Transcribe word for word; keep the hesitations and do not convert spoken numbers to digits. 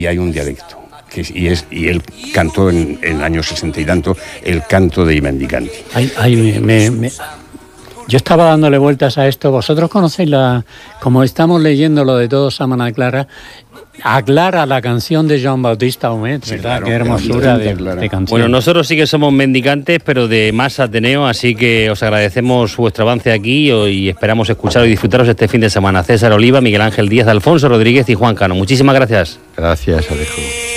y hay un dialecto. Que, y, es, y él cantó en, en el año sesenta y tanto el canto de Mendicanti. Ay, ay, me, me, yo estaba dándole vueltas a esto. Vosotros conocéis la... Como estamos leyendo lo de Todo Samana Clara, aclara la canción de Joan Bautista Humet, Sí, ¿verdad? claro, Qué hermosura de, de canción. Bueno, nosotros sí que somos mendicantes, pero de más Ateneo, así que os agradecemos vuestro avance aquí y esperamos escucharos y disfrutaros este fin de semana. César Oliva, Miguel Ángel Díaz, Alfonso Rodríguez y Juan Cano. Muchísimas gracias. Gracias, Alejo.